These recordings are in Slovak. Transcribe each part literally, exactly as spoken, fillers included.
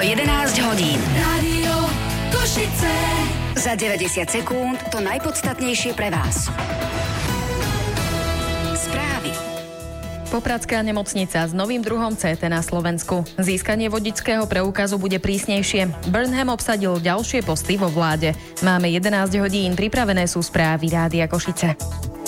jedenásť hodín. Rádio Košice. Za deväťdesiat sekúnd to najpodstatnejšie pre vás. Správy. Popradská nemocnica s novým druhom cé té na Slovensku. Získanie vodičského preukazu bude prísnejšie. Burnham obsadil ďalšie posty vo vláde. Máme jedenásť hodín, pripravené sú správy Rádia Košice.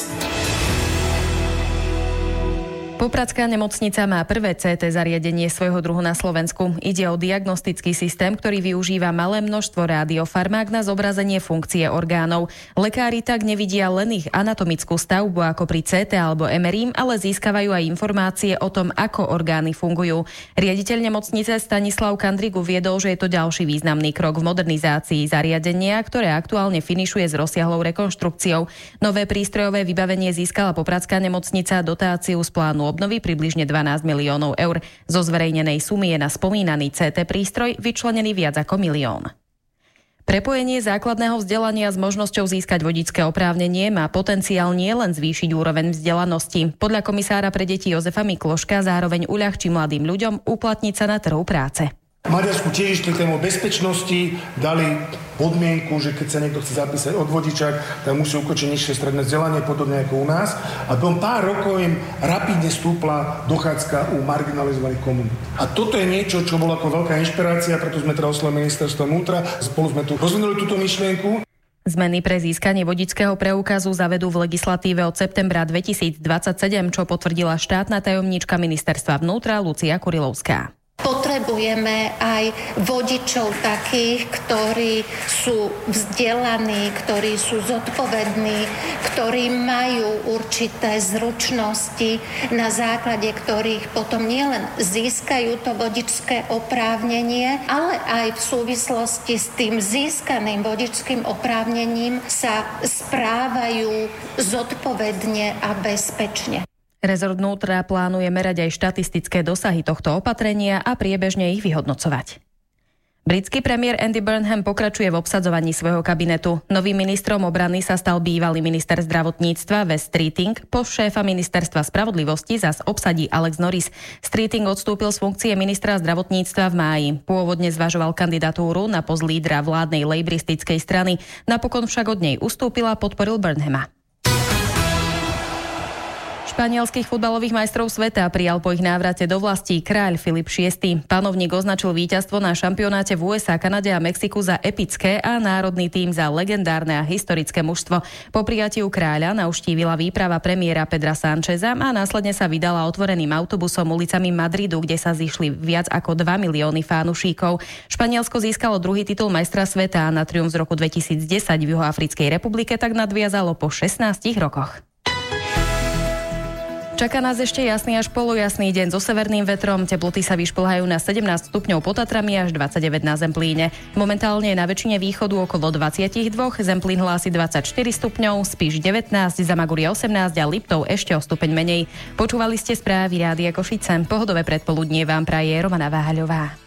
Popradská nemocnica má prvé cé té zariadenie svojho druhu na Slovensku. Ide o diagnostický systém, ktorý využíva malé množstvo rádiofarmák na zobrazenie funkcie orgánov. Lekári tak nevidia len ich anatomickú stavbu ako pri cé té alebo em er í, ale získavajú aj informácie o tom, ako orgány fungujú. Riaditeľ nemocnice Stanislav Kandrik uviedol, že je to ďalší významný krok v modernizácii zariadenia, ktoré aktuálne finišuje s rozsiahlou rekonštrukciou. Nové prístrojové vybavenie získala Popradská nemocnica dotáciu z plánu obnovy približne dvanásť miliónov eur. Zo zverejnenej sumy je na spomínaný cé té prístroj vyčlenený viac ako milión. Prepojenie základného vzdelania s možnosťou získať vodičské oprávnenie má potenciál nielen zvýšiť úroveň vzdelanosti. Podľa komisára pre deti Jozefa Mikloška zároveň uľahčí mladým ľuďom uplatniť sa na trhu práce. V Maďarsku tiež išli tému bezpečnosti, dali podmienku, že keď sa niekto chce zapísať od vodičák, tak musí ukončiť nižšie stredné vzdelanie, podobne ako u nás. A po pár rokov im rapidne stúpla dochádzka u marginalizovaných komunít. A toto je niečo, čo bolo ako veľká inšpirácia, preto sme teda oslovili ministerstvo vnútra, spolu sme tu rozvinuli túto myšlienku. Zmeny pre získanie vodičského preukazu zavedú v legislatíve od septembra dvetisícdvadsaťsedem, čo potvrdila štátna tajomníčka ministerstva vnútra Lucia Kurilovská. Potrebujeme aj vodičov takých, ktorí sú vzdelaní, ktorí sú zodpovední, ktorí majú určité zručnosti, na základe ktorých potom nielen získajú to vodičské oprávnenie, ale aj v súvislosti s tým získaným vodičským oprávnením sa správajú zodpovedne a bezpečne. Rezort vnútra plánuje merať aj štatistické dosahy tohto opatrenia a priebežne ich vyhodnocovať. Britský premiér Andy Burnham pokračuje v obsadzovaní svojho kabinetu. Novým ministrom obrany sa stal bývalý minister zdravotníctva Wes Streeting, post šéfa ministerstva spravodlivosti zas obsadí Alex Norris. Streeting odstúpil z funkcie ministra zdravotníctva v máji. Pôvodne zvažoval kandidatúru na post lídra vládnej lejbristickej strany, napokon však od nej ustúpil a podporil Burnhama. Španielských futbalových majstrov sveta prijal po ich návrate do vlastí kráľ Filip šiesty. Panovník označil víťazstvo na šampionáte v ú es á, Kanade a Mexiku za epické a národný tím za legendárne a historické mužstvo. Po prijatiu kráľa navštívila výprava premiéra Pedra Sáncheza a následne sa vydala otvoreným autobusom ulicami Madridu, kde sa zišli viac ako dva milióny fánušíkov. Španielsko získalo druhý titul majstra sveta a na triumf z roku dvetisícdesať v Juhoafrickej republike tak nadviazalo po šestnástich rokoch. Čaká nás ešte jasný až polojasný deň so severným vetrom. Teploty sa vyšplhajú na sedemnásť stupňov pod Tatrami až dvadsaťdeväť na Zemplíne. Momentálne je na väčšine východu okolo dvadsaťdva, Zemplín hlási dvadsaťštyri stupňov, Spiš devätnásť, Zamaguria osemnásť a Liptov ešte o stupeň menej. Počúvali ste správy Rádia Košice. Pohodové predpoludnie vám praje Romana Váhaľová.